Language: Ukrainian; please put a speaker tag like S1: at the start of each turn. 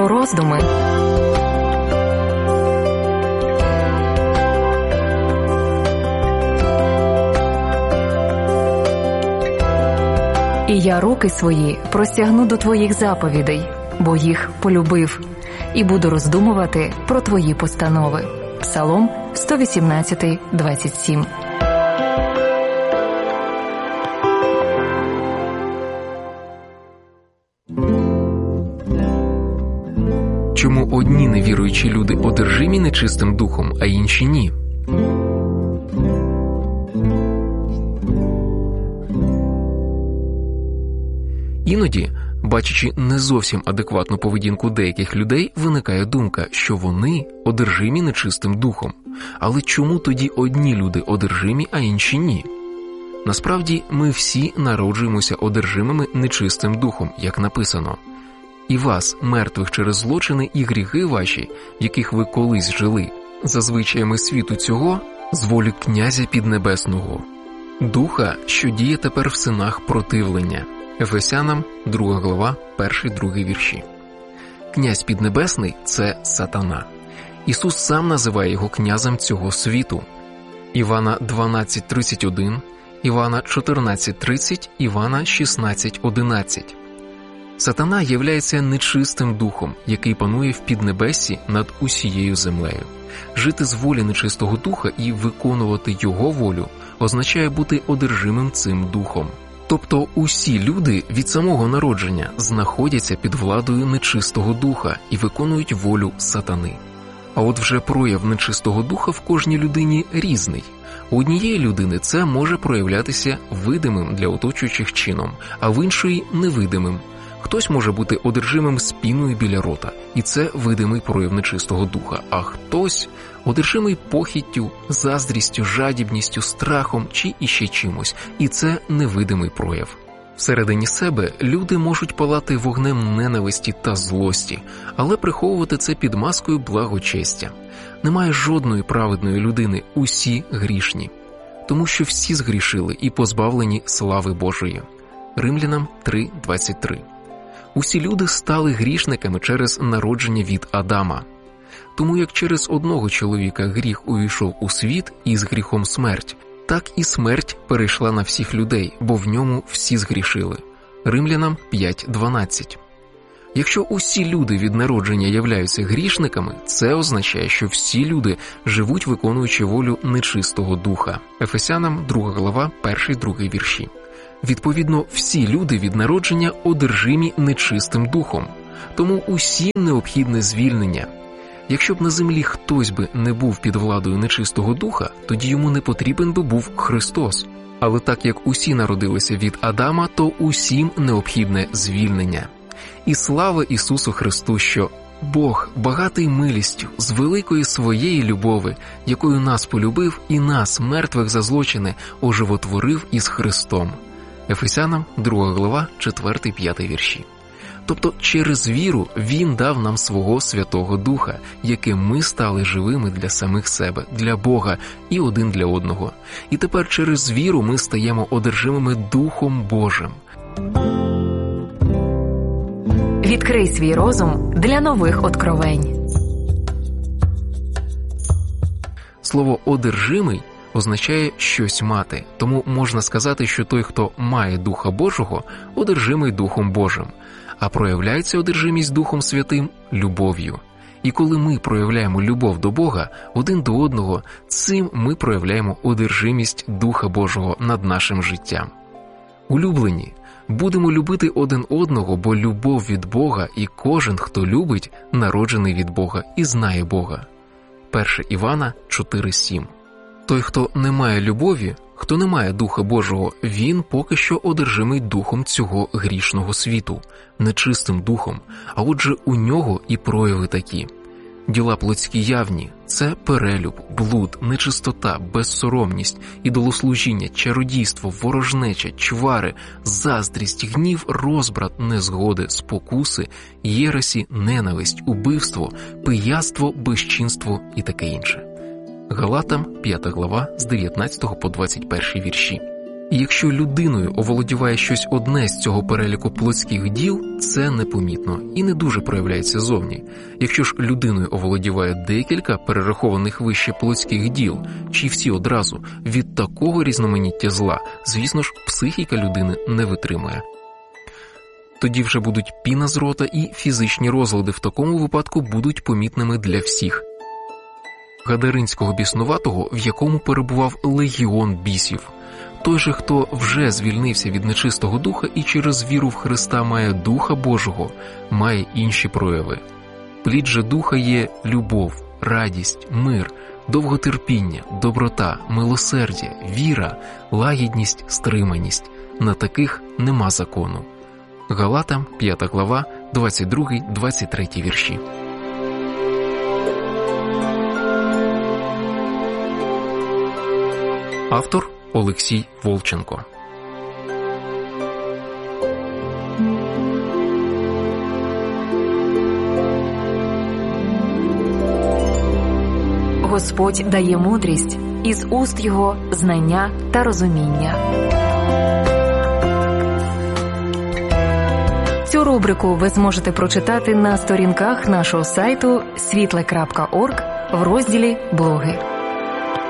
S1: Роздуми. І я руки свої простягну до твоїх заповідей, бо їх полюбив, і буду роздумувати про твої постанови. Псалом 118, 27.
S2: Чому одні невіруючі люди одержимі нечистим духом, а інші ні? Іноді, бачачи не зовсім адекватну поведінку деяких людей, виникає думка, що вони одержимі нечистим духом. Але чому тоді одні люди одержимі, а інші ні? Насправді, ми всі народжуємося одержимими нечистим духом, як написано. «І вас, мертвих через злочини і гріхи ваші, в яких ви колись жили, за звичаями світу цього, з волі князя піднебесного, духа, що діє тепер в синах противлення». Ефесянам, 2 глава, 1-2 вірші. Князь піднебесний – це сатана. Ісус сам називає його князем цього світу. Івана 12:31, Івана 14:30, Івана 16:11. Сатана являється нечистим духом, який панує в піднебесі над усією землею. Жити з волі нечистого духа і виконувати його волю означає бути одержимим цим духом. Тобто усі люди від самого народження знаходяться під владою нечистого духа і виконують волю сатани. А от вже прояв нечистого духа в кожній людині різний. У однієї людини це може проявлятися видимим для оточуючих чином, а в іншої – невидимим. Хтось може бути одержимим спіною біля рота, і це видимий прояв нечистого духа, а хтось одержимий похіттю, заздрістю, жадібністю, страхом чи іще чимось, і це невидимий прояв. Всередині себе люди можуть палати вогнем ненависті та злості, але приховувати це під маскою благочестя. Немає жодної праведної людини, усі грішні, тому що всі згрішили і позбавлені слави Божої. Римлянам 3:23. Усі люди стали грішниками через народження від Адама. Тому як через одного чоловіка гріх увійшов у світ і з гріхом смерть, так і смерть перейшла на всіх людей, бо в ньому всі згрішили. Римлянам 5:12. Якщо усі люди від народження являються грішниками, це означає, що всі люди живуть, виконуючи волю нечистого духа. Ефесянам 2 глава, 1-2 вірші. Відповідно, всі люди від народження одержимі нечистим духом, тому усім необхідне звільнення. Якщо б на землі хтось би не був під владою нечистого духа, тоді йому не потрібен би був Христос. Але так як усі народилися від Адама, то усім необхідне звільнення. І слава Ісусу Христу, що Бог, багатий милістю, з великої своєї любови, якою нас полюбив і нас, мертвих за злочини, оживотворив із Христом. Ефесянам 2 глава, 4-5 вірші. Тобто через віру Він дав нам свого Святого Духа, яким ми стали живими для самих себе, для Бога і один для одного. І тепер через віру ми стаємо одержимими Духом Божим.
S1: Відкрий свій розум для нових откровень.
S2: Слово «одержимий» означає щось мати, тому можна сказати, що той, хто має Духа Божого, одержимий Духом Божим, а проявляється одержимість Духом Святим любов'ю. І коли ми проявляємо любов до Бога, один до одного, цим ми проявляємо одержимість Духа Божого над нашим життям. Улюблені, будемо любити один одного, бо любов від Бога, і кожен, хто любить, народжений від Бога і знає Бога. 1 Івана 4:7. Той, хто не має любові, хто не має Духа Божого, він поки що одержимий духом цього грішного світу, нечистим духом, а отже у нього і прояви такі. Діла плотські явні – це перелюб, блуд, нечистота, безсоромність, ідолослужіння, чародійство, ворожнеча, чвари, заздрість, гнів, розбрат, незгоди, спокуси, єресі, ненависть, убивство, пияцтво, безчинство і таке інше. Галатам 5 глава з 19 по 21 вірші. І якщо людиною оволодіває щось одне з цього переліку плотських діл, це непомітно і не дуже проявляється зовні. Якщо ж людиною оволодіває декілька перерахованих вище плотських діл, чи всі одразу, від такого різноманіття зла, звісно ж, психіка людини не витримує. Тоді вже будуть піна з рота, і фізичні розлади в такому випадку будуть помітними для всіх. Гадаринського біснуватого, в якому перебував легіон бісів. Той же, хто вже звільнився від нечистого духа і через віру в Христа має Духа Божого, має інші прояви. Плід же духа є любов, радість, мир, довготерпіння, доброта, милосердя, віра, лагідність, стриманість. На таких нема закону. Галатам, 5 глава, 22-23 вірші. Автор Олексій Волченко.
S1: Господь дає мудрість, із уст його знання та розуміння. Цю рубрику ви зможете прочитати на сторінках нашого сайту світле.орг в розділі «Блоги».